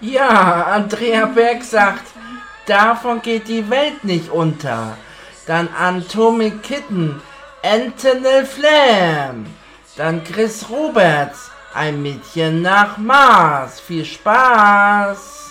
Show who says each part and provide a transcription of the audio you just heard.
Speaker 1: Ja, Andrea Berg sagt, davon geht die Welt nicht unter. Dann Atomic Kitten, Anthony Flam. Dann Chris Roberts, ein Mädchen nach Mars. Viel Spaß!